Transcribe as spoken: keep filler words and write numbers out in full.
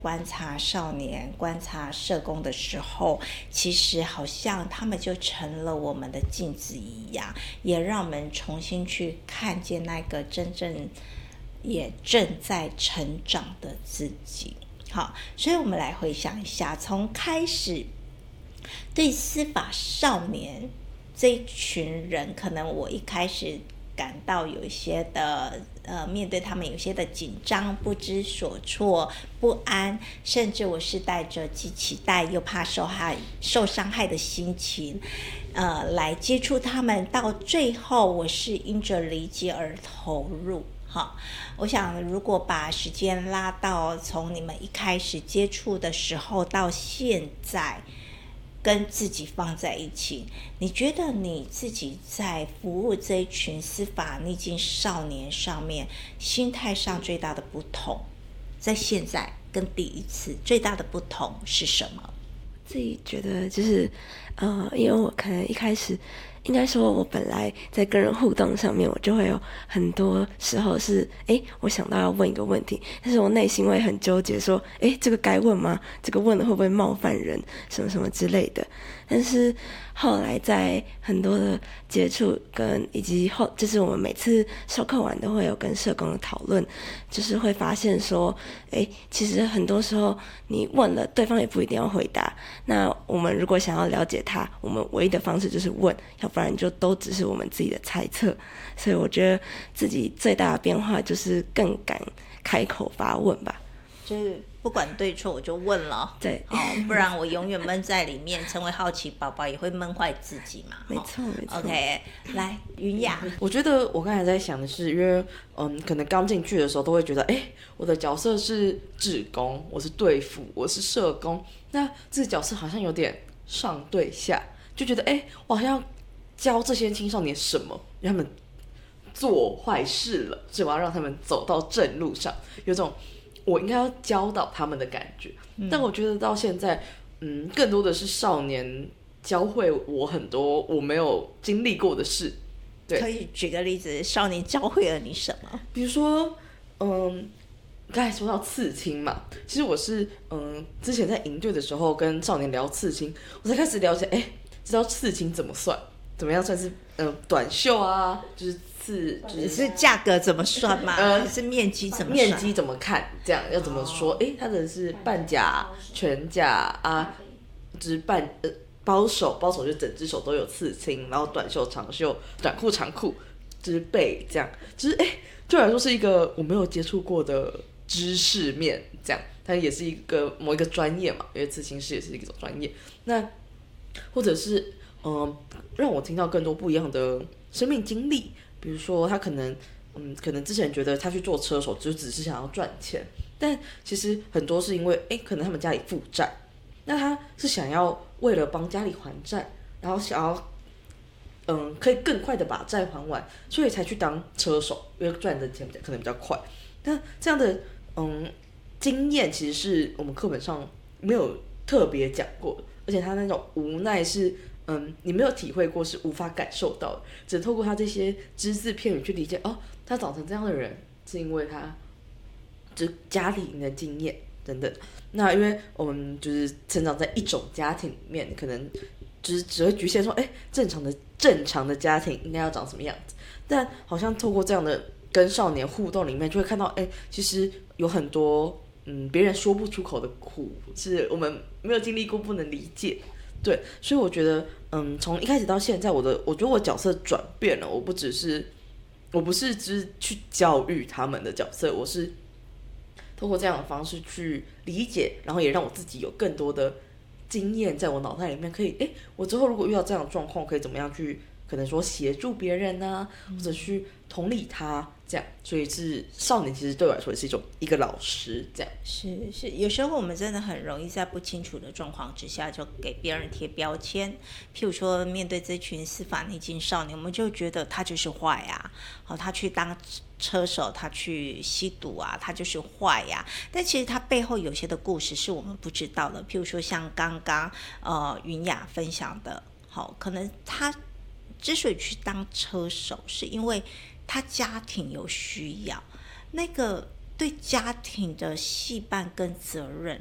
观察少年、观察社工的时候，其实好像他们就成了我们的镜子一样，也让我们重新去看见那个真正也正在成长的自己。好，所以我们来回想一下，从开始对司法少年这一群人，可能我一开始感到有一些的呃，面对他们有些的紧张、不知所措、不安，甚至我是带着既期待又怕受害、受伤害的心情，呃，来接触他们。到最后，我是因着理解而投入。好，我想如果把时间拉到从你们一开始接触的时候到现在，跟自己放在一起，你觉得你自己在服务这一群司法逆境少年上面，心态上最大的不同，在现在跟第一次最大的不同是什么？ 自己觉得就是，呃，因为我可能一开始，应该说我本来在跟人互动上面，我就会有很多时候是，诶，我想到要问一个问题，但是我内心会很纠结，说，诶，这个该问吗？这个问了会不会冒犯人？什么什么之类的。但是后来在很多的接触跟以及后，就是我们每次授课完都会有跟社工的讨论，就是会发现说，诶，其实很多时候你问了，对方也不一定要回答。那我们如果想要了解他，我们唯一的方式就是问，要不然就都只是我们自己的猜测。所以我觉得自己最大的变化就是更敢开口发问吧。 就是不管对错我就问了， 对， 哦，不然我永远闷在里面，成为好奇宝宝也会闷坏自己嘛。 没错没错。 OK， 来云雅， 我觉得我刚才在想的是，因为嗯，可能刚进去的时候都会觉得，哎，我的角色是志工，我是队辅，我是社工，那这个角色好像有点上对下，就觉得，哎，我好像要教这些青少年什么，让他们做坏事了，所以我要让他们走到正路上，有种我应该要教导他们的感觉。嗯、但我觉得到现在，嗯，更多的是少年教会我很多我没有经历过的事。对， 可以举个例子，少年教会了你什么？ 比如说，嗯，刚才说到刺青嘛，其实我是嗯，之前在营队的时候跟少年聊刺青，我才开始了解，哎，知道刺青怎么算，怎么样算是嗯短袖啊，就是刺，就是是价格怎么算吗？呃，是面积怎么算？ 面积怎么看？这样要怎么说？哎、哦，它的是半甲、全甲啊，就是半呃包手，包手就整只手都有刺青，然后短袖、长袖、短裤、长裤，就是背这样，就是哎，对我来说是一个我没有接触过的知识面，这样，它也是一个某一个专业嘛，因为刺青师也是一种专业。那或者是嗯、呃，让我听到更多不一样的生命经历。比如说他可能嗯，可能之前觉得他去做车手就只是想要赚钱，但其实很多是因为哎，可能他们家里负债，那他是想要为了帮家里还债，然后想要嗯，可以更快的把债还完，所以才去当车手，因为赚的钱可能比较快。那这样的嗯经验其实是我们课本上没有特别讲过的，而且他那种无奈是嗯，你没有体会过，是无法感受到的，只透过他这些只字片语去理解。哦，他长成这样的人，是因为他就家里的经验等等。那因为我们就是成长在一种家庭里面，可能就是只会局限说，哎，正常的正常的家庭应该要长什么样子。但好像透过这样的跟少年互动里面，就会看到，哎，其实有很多嗯别人说不出口的苦，是我们没有经历过，不能理解。对，所以我觉得，嗯，从一开始到现在，我的我觉得我角色转变了，我不只是，我不是只是去教育他们的角色，我是透过这样的方式去理解，然后也让我自己有更多的经验在我脑袋里面，可以，哎，我之后如果遇到这样的状况，可以怎么样去，可能说协助别人啊，或者去同理他。这样，所以是少年，其实对我来说也是一种一个老师，这样是是，有时候我们真的很容易在不清楚的状况之下就给别人贴标签，譬如说面对这群司法逆境少年，我们就觉得他就是坏啊，好，他去当车手，他去吸毒啊，他就是坏呀、啊。但其实他背后有些的故事是我们不知道的，譬如说像刚刚呃云雅分享的，好，可能他之所以去当车手，是因为他家庭有需要，那个对家庭的戏伴跟责任，